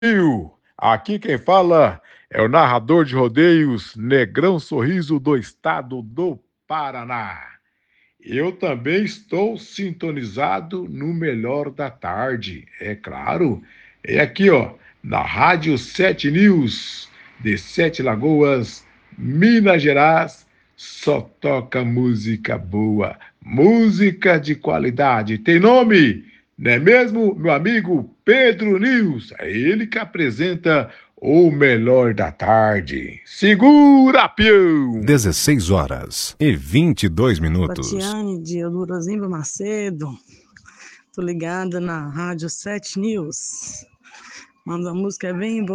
Aqui quem fala é o narrador de rodeios Negrão Sorriso do estado do Paraná. Eu também estou sintonizado no melhor da tarde, é claro. É aqui, ó, na Rádio 7 News, de Sete Lagoas, Minas Gerais. Só toca música boa, música de qualidade. Tem nome, não é mesmo, meu amigo Pedro News? É ele que apresenta o melhor da tarde. Segura, peão! 16h22. Tatiane de Eudorosimba Macedo, tô ligada na Rádio 7 News. Manda a música, é bem